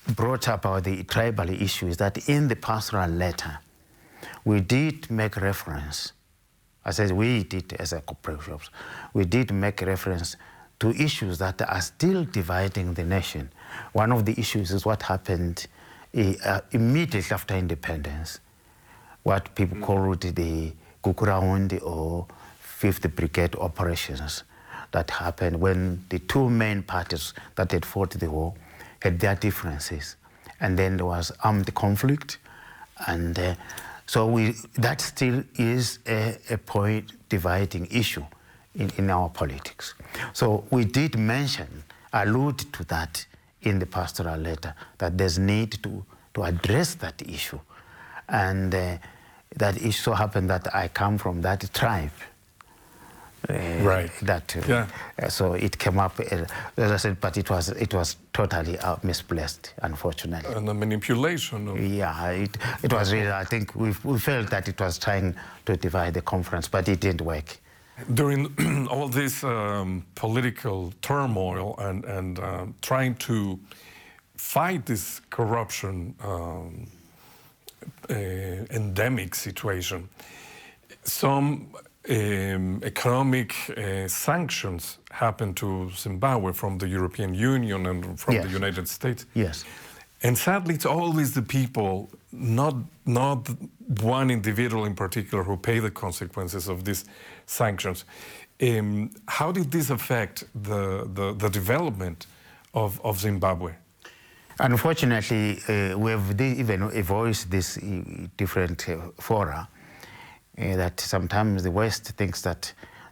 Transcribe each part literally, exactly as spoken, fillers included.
brought up about the tribal issue is that in the pastoral letter, we did make reference, I said we did as a cooperative, we did make reference to issues that are still dividing the nation. One of the issues is what happened uh, immediately after independence, what people mm. called the Gukurahundi or fifth Brigade operations that happened when the two main parties that had fought the war had their differences. And then there was armed conflict. And uh, so we, that still is a, a point dividing issue in, in our politics. So we did mention, allude to that in the pastoral letter, that there's need to, to address that issue. And uh, that it so happened that I come from that tribe. Uh, right. That uh, yeah. uh, so it came up, uh, as I said, but it was it was totally uh, misplaced, unfortunately. And the manipulation. Of yeah, it it was really. I think we we felt that it was trying to divide the conference, but it didn't work. During all this um, political turmoil and and uh, trying to fight this corruption um, uh, endemic situation, some Um, economic uh, sanctions happened to Zimbabwe from the European Union and from yes. the United States. Yes. And sadly, it's always the people, not, not one individual in particular, who pay the consequences of these sanctions. Um, how did this affect the, the, the development of, of Zimbabwe? Unfortunately, uh, we have even voiced this in different uh, fora. Uh, that sometimes the West thinks that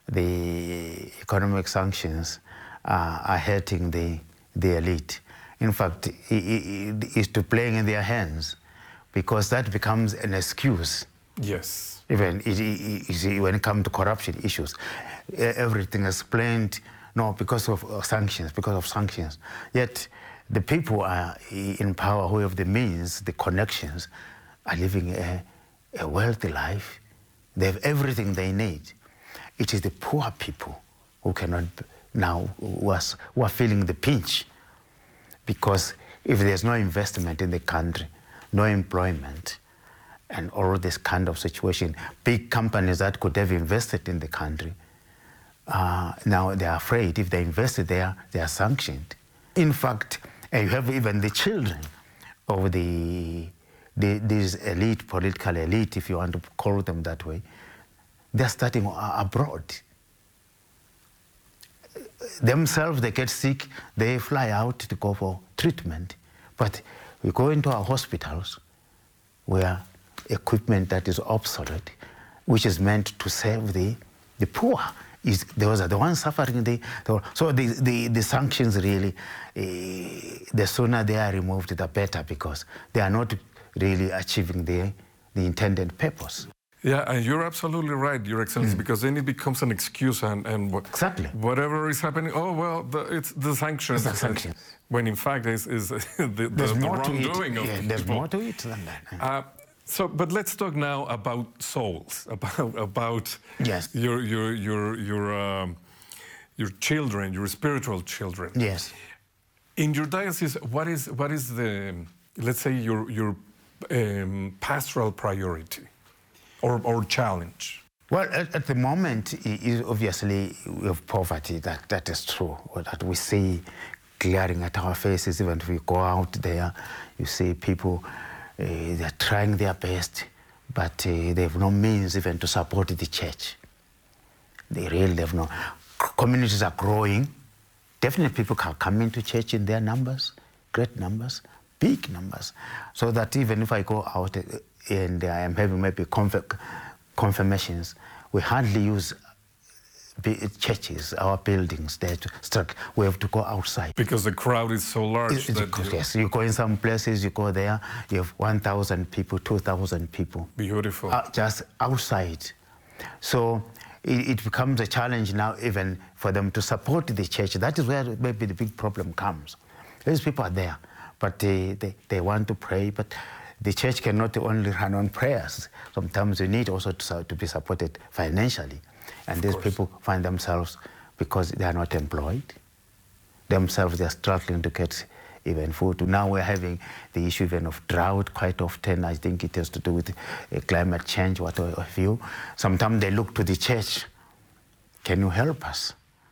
the economic sanctions uh, are hurting the, the elite. In fact, it, it is to playing in their hands, because that becomes an excuse. Yes. Even it, it, it, when it comes to corruption issues, everything is explained, no, because of sanctions, because of sanctions. Yet the people are in power who have the means, the connections, are living a, a wealthy life. They have everything they need. It is the poor people who cannot now, who are, who are feeling the pinch. Because if there's no investment in the country, no employment, and all this kind of situation, big companies that could have invested in the country, uh, now they're afraid if they invested there, they are sanctioned. In fact, you have even the children of the The, this elite, political elite, if you want to call them that way, they're starting abroad. Themselves, they get sick, they fly out to go for treatment. But we go into our hospitals where equipment that is obsolete, which is meant to serve the, the poor, is those are the ones suffering. The, the, so the, the, the sanctions really, uh, the sooner they are removed, the better, because they are not really achieving the, the intended purpose. Yeah, and you're absolutely right, Your Excellency, mm. because then it becomes an excuse and, and what, exactly. whatever is happening, oh, well, the, it's the sanctions. It's the sanctions. When in fact is, is the, the, there's the more wrongdoing to of yeah, people. There's more to it than that. Uh, so, but let's talk now about souls, about, about yes. your, your, your, your, um, your children, your spiritual children. Yes. In your diocese, what is, what is the, let's say, your, your Um, pastoral priority or, or challenge? Well, at, at the moment, it is obviously we have poverty, that, that is true, that we see glaring at our faces. Even if we go out there, you see people, uh, they're trying their best, but uh, they have no means even to support the church. They really have no. Communities are growing. Definitely people can come into church in their numbers, great numbers, big numbers, so that even if I go out and I am having maybe confirmations, we hardly use churches, our buildings there to start. We have to go outside. Because the crowd is so large. It, that you... Yes, you go in some places, you go there, you have one thousand people, two thousand people. Beautiful. Uh, just outside. So it, it becomes a challenge now even for them to support the church. That is where maybe the big problem comes. These people are there, but they, they, they want to pray, but the church cannot only run on prayers. Sometimes you need also to, to be supported financially. And these people find themselves, because they are not employed, themselves they are struggling to get even food. Now we're having the issue even of drought quite often. I think it has to do with uh, climate change, what have you. Sometimes they look to the church. Can you help us?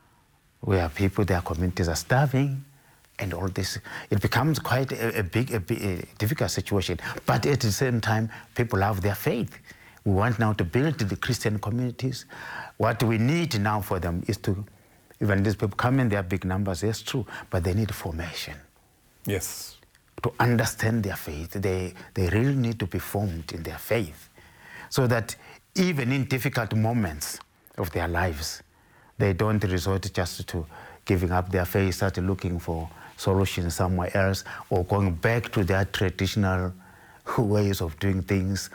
We are people, their communities are starving, and all this. It becomes quite a, a big, a, big, a difficult situation. But at the same time, people have their faith. We want now to build the Christian communities. What we need now for them is to, even these people come in their big numbers, that's true, but they need formation. Yes. To understand their faith, they, they really need to be formed in their faith, so that even in difficult moments of their lives, they don't resort just to giving up their faith, start looking for solutions somewhere else, or going back to their traditional ways of doing things,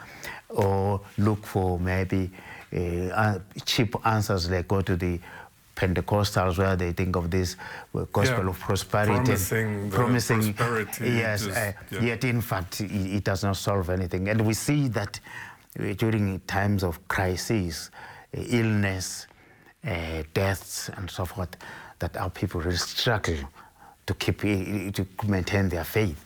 or look for maybe uh, cheap answers. They go to the Pentecostals where they think of this gospel yeah, of prosperity. Promising, promising prosperity. Yes, just, uh, yeah. Yet in fact it, it does not solve anything. And we see that uh, during times of crisis, uh, illness, uh, deaths and so forth, that our people really struggle to keep, uh, to maintain their faith.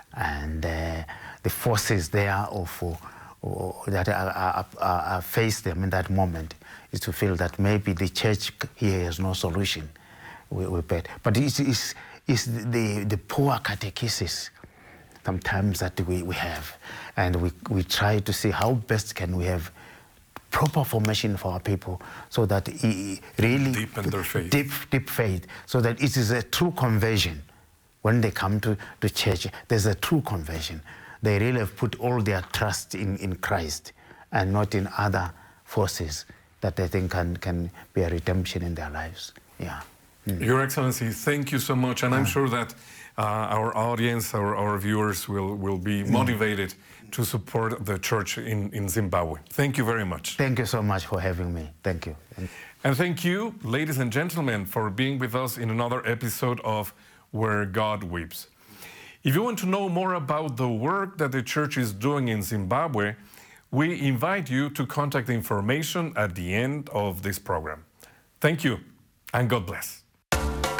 And uh, the forces there of, or that are, are, are, are face them in that moment is to feel that maybe the church here has no solution. We, we bet. But it's, it's, it's the, the poor catechesis sometimes that we, we have. And we, we try to see how best can we have proper formation for our people, so that it really deepen their faith. Deep, deep faith, so that it is a true conversion. When they come to, to church, there's a true conversion. They really have put all their trust in, in Christ and not in other forces that they think can, can be a redemption in their lives. Yeah. Mm. Your Excellency, thank you so much. And I'm sure that uh, our audience, our, our viewers will, will be motivated to support the church in, in Zimbabwe. Thank you very much. Thank you so much for having me. Thank you. And thank you, ladies and gentlemen, for being with us in another episode of Where God Weeps. If you want to know more about the work that the church is doing in Zimbabwe, we invite you to contact information at the end of this program. Thank you, and God bless.